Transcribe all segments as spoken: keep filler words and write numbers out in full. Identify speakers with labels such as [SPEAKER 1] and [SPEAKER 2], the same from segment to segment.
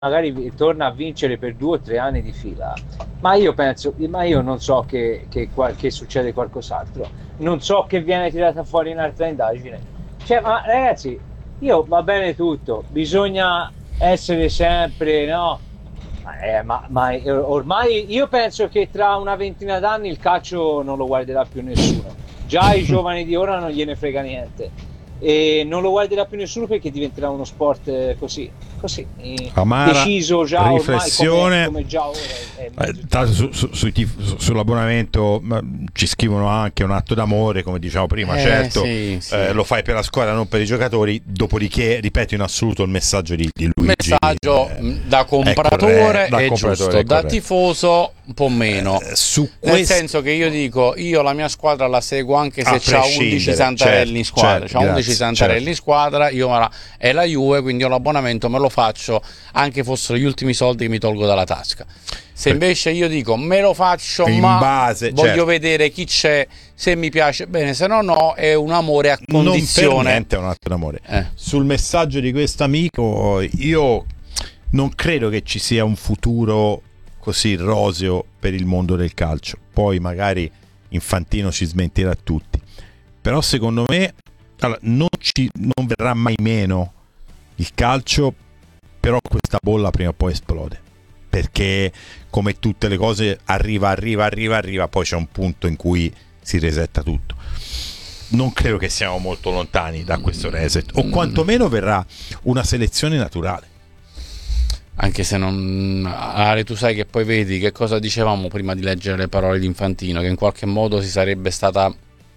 [SPEAKER 1] magari vi- torna a vincere per due o tre anni di fila, ma io penso, ma io non so che, che, qua- che succede qualcos'altro, non so che viene tirata fuori un'altra indagine. Cioè, ma ragazzi, io va bene tutto, bisogna essere sempre, no? Ma, eh, ma- ma ormai io penso che tra una ventina d'anni il calcio non lo guarderà più nessuno. Già ai giovani di ora non gliene frega niente. E non lo guarderà più nessuno perché diventerà uno sport eh, così, così eh,
[SPEAKER 2] Amara
[SPEAKER 1] deciso già ormai come,
[SPEAKER 2] riflessione.
[SPEAKER 1] come già ora è, è
[SPEAKER 2] Eh,
[SPEAKER 1] mezzo
[SPEAKER 2] tra l'altro su-
[SPEAKER 1] deciso.
[SPEAKER 2] su- sui tif- su- sull'abbonamento ma, ci scrivono anche un atto d'amore, come diciamo prima,
[SPEAKER 3] Eh,
[SPEAKER 2] certo,
[SPEAKER 3] sì, sì.
[SPEAKER 2] eh, lo fai per la squadra, non per i giocatori, dopodiché ripeto in assoluto il messaggio di, di
[SPEAKER 3] Un
[SPEAKER 2] Luigi,
[SPEAKER 3] messaggio
[SPEAKER 2] eh,
[SPEAKER 3] mh, da
[SPEAKER 2] è
[SPEAKER 3] compratore
[SPEAKER 2] corretto, da
[SPEAKER 3] è
[SPEAKER 2] compratore
[SPEAKER 3] giusto,
[SPEAKER 2] è
[SPEAKER 3] da
[SPEAKER 2] corretto.
[SPEAKER 3] tifoso un po' meno.
[SPEAKER 2] Eh, su
[SPEAKER 3] Nel
[SPEAKER 2] questo,
[SPEAKER 3] senso che io dico, io la mia squadra la seguo anche
[SPEAKER 2] A
[SPEAKER 3] se c'ha
[SPEAKER 2] prescindere,
[SPEAKER 3] undici Santarelli
[SPEAKER 2] certo,
[SPEAKER 3] in squadra,
[SPEAKER 2] certo,
[SPEAKER 3] c'ha undici
[SPEAKER 2] grazie,
[SPEAKER 3] Santarelli
[SPEAKER 2] certo.
[SPEAKER 3] in squadra, io me la, è la Juve, quindi io l'abbonamento me lo faccio anche fossero gli ultimi soldi che mi tolgo dalla tasca. Se invece io dico me lo faccio
[SPEAKER 2] In
[SPEAKER 3] ma
[SPEAKER 2] base,
[SPEAKER 3] voglio
[SPEAKER 2] certo.
[SPEAKER 3] vedere chi c'è, se mi piace bene, se no no, è un amore a
[SPEAKER 2] Non per
[SPEAKER 3] condizione.
[SPEAKER 2] niente è un atto d'amore.
[SPEAKER 3] Eh.
[SPEAKER 2] Sul messaggio di questo amico, io non credo che ci sia un futuro così roseo per il mondo del calcio. Poi magari Infantino ci smentirà tutti. Però secondo me allora, non, ci, non verrà mai meno il calcio, però questa bolla prima o poi esplode. Perché come tutte le cose arriva, arriva, arriva, arriva, poi c'è un punto in cui si resetta tutto. Non credo che siamo molto lontani da questo reset, o quantomeno verrà una selezione naturale.
[SPEAKER 3] Anche se non... Ale, tu sai che poi vedi che cosa dicevamo prima di leggere le parole di Infantino, che in qualche modo si sarebbe stata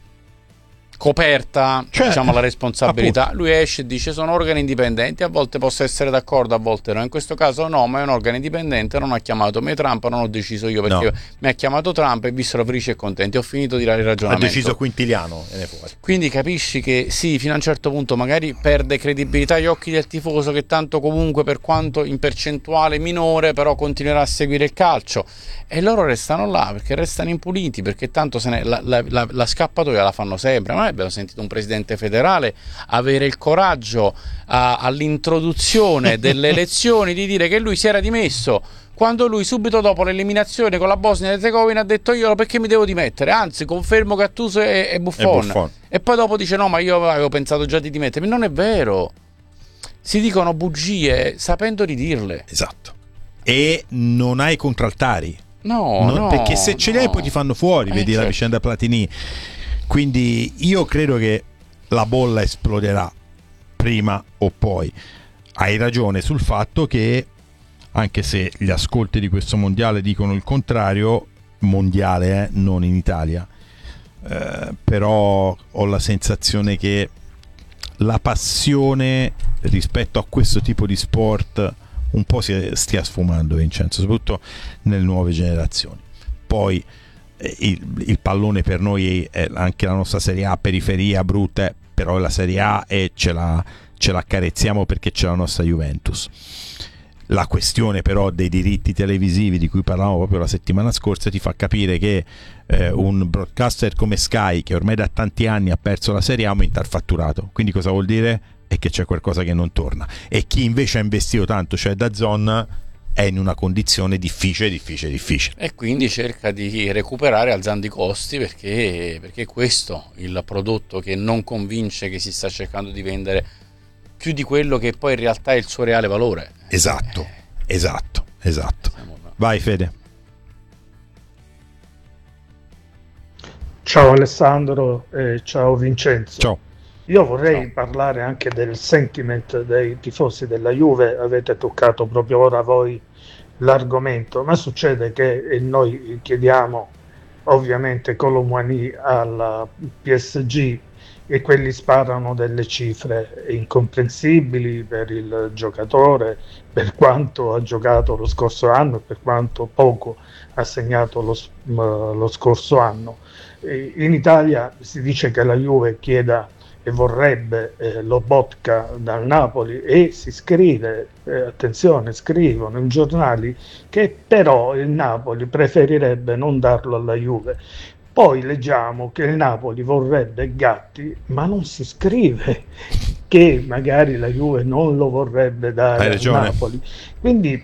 [SPEAKER 3] coperta,
[SPEAKER 2] Cioè,
[SPEAKER 3] diciamo, la responsabilità.
[SPEAKER 2] appunto.
[SPEAKER 3] Lui esce e dice sono organi indipendenti, a volte posso essere d'accordo, a volte no. In questo caso no, ma è un organo indipendente, non ha chiamato me Trump, non ho deciso io perché
[SPEAKER 2] No.
[SPEAKER 3] mi ha chiamato Trump e vissero felici e contenti. Ho finito di dare il
[SPEAKER 2] Ha
[SPEAKER 3] ragionamento.
[SPEAKER 2] deciso Quintiliano e ne fuori.
[SPEAKER 3] Quindi capisci che sì, fino a un certo punto magari perde credibilità agli occhi del tifoso, che tanto comunque per quanto in percentuale minore però continuerà a seguire il calcio, e loro restano là perché restano impuliti, perché tanto se ne, la, la, la, la scappatoia la fanno sempre. Ma noi abbiamo sentito un presidente federale avere il coraggio a, all'introduzione delle elezioni di dire che lui si era dimesso quando lui subito dopo l'eliminazione con la Bosnia e Erzegovina ha detto io perché mi devo dimettere, anzi confermo Gattuso e, e Buffon.
[SPEAKER 2] E Buffon.
[SPEAKER 3] E poi dopo dice no, ma io avevo pensato già di dimettermi. Non è vero, si dicono bugie sapendo di dirle.
[SPEAKER 2] Esatto. E non hai contraltari.
[SPEAKER 3] No,
[SPEAKER 2] Non-
[SPEAKER 3] no,
[SPEAKER 2] perché se ce li hai
[SPEAKER 3] no.
[SPEAKER 2] poi ti fanno fuori,
[SPEAKER 3] Eh,
[SPEAKER 2] vedi la
[SPEAKER 3] certo.
[SPEAKER 2] vicenda Platini. Quindi io credo che la bolla esploderà prima o poi. Hai ragione sul fatto che, anche se gli ascolti di questo mondiale dicono il contrario, mondiale eh, non in Italia, eh, però ho la sensazione che la passione rispetto a questo tipo di sport un po' si stia sfumando, Vincenzo, soprattutto nelle nuove generazioni. Poi eh, il, il pallone per noi è anche la nostra Serie A, periferia brutta, eh, però è la Serie A e ce la, ce la accarezziamo perché c'è la nostra Juventus. La questione però dei diritti televisivi di cui parlavamo proprio la settimana scorsa ti fa capire che eh, un broadcaster come Sky, che ormai da tanti anni ha perso la Serie A, aumenta il fatturato. Quindi cosa vuol dire? È che c'è qualcosa che non torna. E chi invece ha investito tanto, cioè DAZN, è in una condizione difficile, difficile, difficile.
[SPEAKER 3] E quindi cerca di recuperare alzando i costi, perché, perché è questo il prodotto che non convince, che si sta cercando di vendere più di quello che poi in realtà è il suo reale valore.
[SPEAKER 2] Esatto, esatto, esatto. Vai Fede.
[SPEAKER 4] Ciao Alessandro e ciao Vincenzo.
[SPEAKER 2] Ciao.
[SPEAKER 4] Io vorrei
[SPEAKER 3] Ciao.
[SPEAKER 4] parlare anche del sentiment dei tifosi della Juve. Avete toccato proprio ora voi l'argomento, ma succede che noi chiediamo ovviamente Colomwani alla P S G e quelli sparano delle cifre incomprensibili per il giocatore, per quanto ha giocato lo scorso anno e per quanto poco ha segnato lo, s- m- lo scorso anno. E in Italia si dice che la Juve chieda e vorrebbe eh, Lobotka dal Napoli, e si scrive, eh, attenzione, scrivono i giornali che però il Napoli preferirebbe non darlo alla Juve. Poi leggiamo che il Napoli vorrebbe Gatti, ma non si scrive che magari la Juve non lo vorrebbe
[SPEAKER 2] Hai
[SPEAKER 4] dare a
[SPEAKER 2] ragione.
[SPEAKER 4] Napoli. Quindi